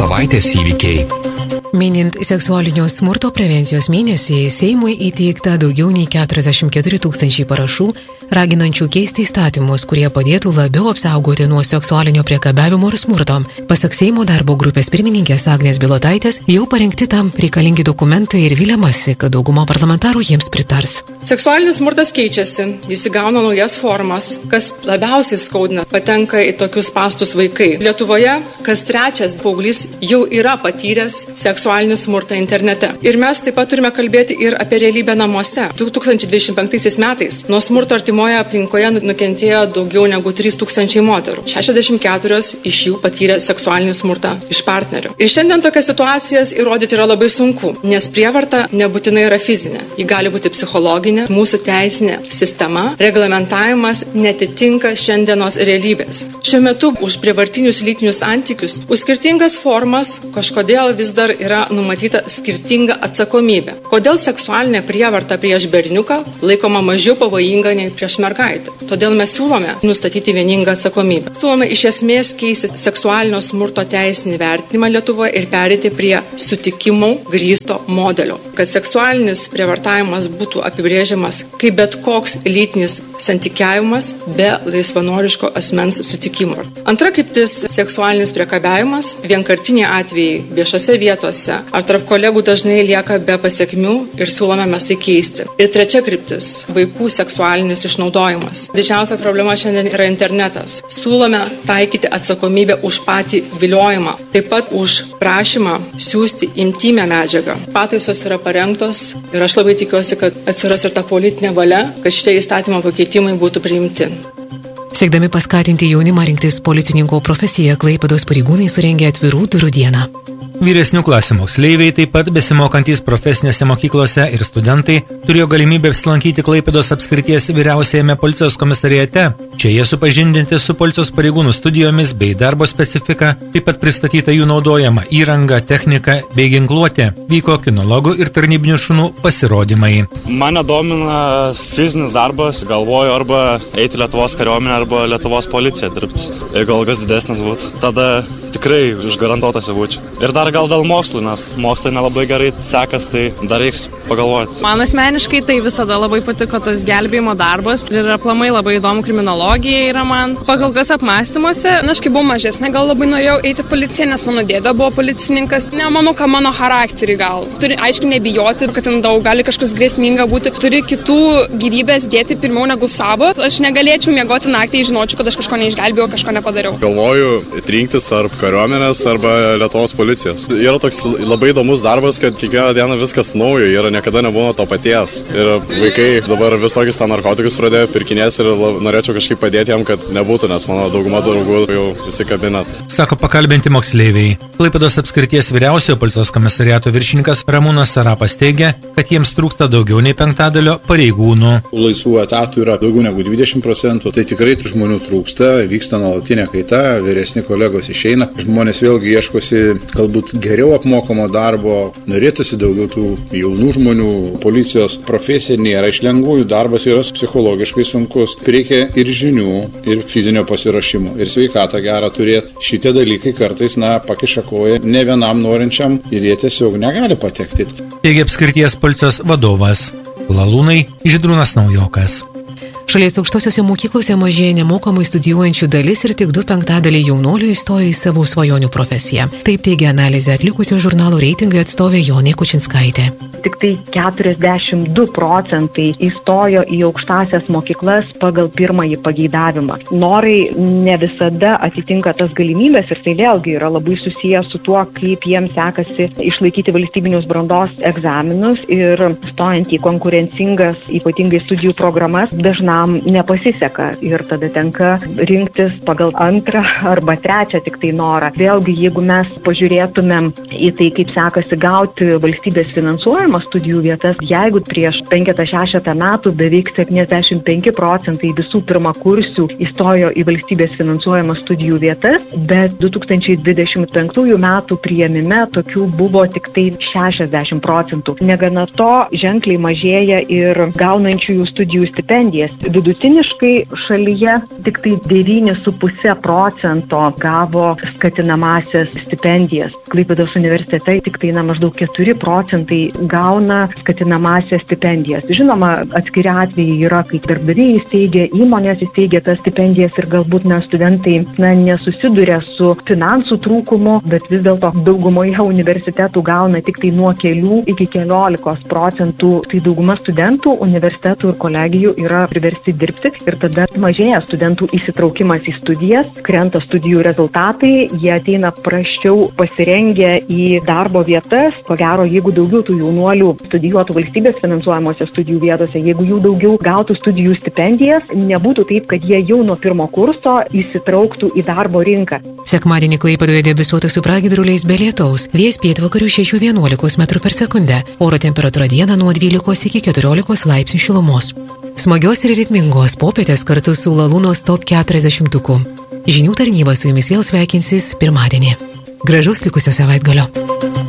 savaitės įvykiai. Minint seksualinio smurto prevencijos mėnesį, Seimui įteikta daugiau nei 44 000 parašų, raginančių keisti įstatymus, kurie padėtų labiau apsaugoti nuo seksualinio priekabiavimo ir smurto. Pasak Seimo darbo grupės pirmininkės Agnės Bilotaitės, jau parengti tam reikalingi dokumentai ir viliamasi, kad dauguma parlamentarų jiems pritars. Seksualinis smurtas keičiasi, jis įgauna naujas formas, kas labiausiai skaudina, patenka į tokius spąstus vaikai. Lietuvoje kas trečias paauglys jau yra patyręs seksualinį smurtą internete. Ir mes taip pat turime kalbėti ir apie realybę namuose. 2025 metais nuo smurto artimoje aplinkoje nukentėjo daugiau negu 3000 moterų. 64 iš jų patyrė seksualinį smurtą iš partnerio. Ir šiandien tokias situacijas įrodyti yra labai sunku, nes prievarta nebūtinai yra fizinė. Ji gali būti psichologinė, mūsų teisinė sistema, reglamentavimas netitinka šiandienos realybės. Šiuo metu už prievartinius lytinius santykius, už skirtingas formas kažkodėl vis dar yra numatyta skirtinga atsakomybė. Kodėl seksualinė prievarta prieš berniuką laikoma mažiau pavojinga nei prieš mergaitę? Todėl mes siūlome nustatyti vieningą atsakomybę. Siūlome iš esmės keisti seksualinio smurto teisinį vertinimą Lietuvoje ir pereiti prie sutikimų grįsto modelio, kad seksualinis prievartavimas būtų apibrėžiamas kaip bet koks lytinis santykiavimas be laisvanoriško asmens sutikimo. Antra kryptis - seksualinis priekabiavimas, vienkartiniai atvejai viešose vietose ar tarp kolegų dažnai lieka be pasekmių ir siūlome mes tai keisti. Ir trečia kryptis - vaikų seksualinis išnaudojimas. Didžiausia problema šiandien yra internetas. Siūlome taikyti atsakomybę už patį viliojimą, taip pat už prašymą siųsti intymę medžiagą. Pataisos yra parengtos ir aš labai tikiuosi, kad atsiras ir ta politinė valia, kad šitie įstatymo pakeitimai būtų priimti. Siekdami paskatinti jaunimą rinktis policininko profesiją, Klaipėdos pareigūnai surengė atvirų durų dieną. Vyresnių klasių moksleiviai, taip pat besimokantys profesinėse mokyklose ir studentai turėjo galimybę apsilankyti Klaipėdos apskrities vyriausiajame policijos komisariate. Čia jie supažindinti su policijos pareigūnų studijomis bei darbo specifika, taip pat pristatyta jų naudojama įranga, technika bei ginkluotė. Vyko kinologų ir tarnybinių šunų pasirodymai. Mane domina fizinis darbas, galvoju arba eiti Lietuvos kariuomenę arba Lietuvos policiją dirbti. Jeigu algas didesnis būtų, tada tikrai užgarantuotas būčiau. Ir dar gal dėl mokslų, nes mokslai nelabai gerai sekas, tai dar reiks pagalvoti. Man asmeniškai tai visada labai patiko tas gelbėjimo darbas ir aplamai labai įdomu kriminologija yra man. Pagal kas apmąstymuose. Aš kai buvau mažesnė, gal labai norėjau eiti policiją, nes mano dėda buvo policininkas. Nemanau, kad mano charakterį gal. Turi aiškiai nebijoti, kad ten daug gali kažkas grėsminga būti. Turi kitų gyvybės dėti pirmiau negu savo. Aš negalėčiau miegoti naktį, žinočiau, kad aš kažko neišgelbėjau, kažko nepadariau. Galvoju rinktis tarp kariuomenės arba Lietuvos policijos. Yra toks labai įdomus darbas, kad kiekvieną dieną viskas naujo yra, niekada nebūna to paties. Ir vaikai dabar visokius tą narkotikus pradėjo pirkinės ir norėčiau kažkaip padėti jam, kad nebūtų, nes mano dauguma draugų jau visi kabinat. Sako pakalbinti moksleiviai. Klaipėdos apskrities vyriausiojo policijos komisariato viršininkas Ramūnas Sarapas teigia, kad jiems trūksta daugiau nei 5% pareigūnų. Laisvų etatų yra daugiau negu 20%, tai tikrai žmonių trūksta, vyksta nuolatinė kaita, vyresni kolegos išeina, žmonės vėlgi ieškosi galbūt geriau apmokamo darbo, norėtųsi daugiau tų jaunų žmonių, policijos profesija nėra iš lengvųjų, darbas yra psichologiškai sunkus, reikia ir žinių, ir fizinio pasiruošimo, ir sveikatą gerą turėti. Šitie dalykai kartais, pakiša koją ne vienam norinčiam ir jie tiesiog negali patekti. Teigia apskrities policijos vadovas Lalūnai Žydrūnas Naujokas. Šalies aukštosiuose mokyklose mažėja nemokamai studijuojančių dalis ir tik 2/5 jaunuolių įstoja į savo svajonių profesiją. Taip teigia analizę atlikusio žurnalo Reitingai atstovė Jonė Kučinskaitė. Tik tai 42% įstojo į aukštąsias mokyklas pagal pirmąjį pageidavimą. Norai ne visada atitinka tas galimybės ir tai vėlgi yra labai susijęs su tuo, kaip jiems sekasi išlaikyti valstybinius brandos egzaminus ir stojant į konkurencingas, ypatingai studijų programas, dažnam nepasiseka ir tada tenka rinktis pagal antrą arba trečią tik tai norą. Vėlgi, jeigu mes pažiūrėtumėm į tai, kaip sekasi gauti valstybės finansuojamas studijų vietas, jeigu prieš 5-6 metų beveik 75% visų pirmakursių įstojo į valstybės finansuojamas studijų vietas, bet 2025 metų priėmime tokių buvo tik tai 60%. Negana to, ženkliai mažėja ir gaunančiųjų studijų stipendijas. Vidutiniškai šalyje tik tai 9,5% gavo skatinamąsias stipendijas. Klaipėdos universitete tik tai maždaug 4 procentai gauna skatinamąsias stipendijas. Žinoma, atskiri atvejai yra, kai darbdaviai įsteigia, įmonės įsteigia tas stipendijas ir galbūt studentai nesusiduria su finansų trūkumu, bet vis dėlto daugumoje universitetų gauna tik tai nuo kelių iki 15 procentų. Tai dauguma studentų, universitetų ir kolegijų yra priversti dirbti ir tada mažėja studentų įsitraukimas į studijas, krenta studijų rezultatai, jie ateina prasčiau pasirengę į darbo vietas. Ko gero, jeigu daugiau tų jaunuolių studijuotų valstybės finansuojamose studijų vietose, jeigu jų daugiau gautų studijų stipendijas, nebūtų taip, kad jie jau nuo pirmo kurso įsitrauktų į darbo rinką. Sekmadienį Klaipėdoje debesuota su pragiedruliais be lietaus, vėjas pietvakarių 6–11 m/s, oro temperatūra dieną nuo 12 iki 14 laipsnių šilumos. Smagios ir ritmingos popietės kartu su Lalūnos Top 40. Žinių tarnyba su jumis vėl sveikinsis pirmadienį. Gražaus likusio savaitgalio.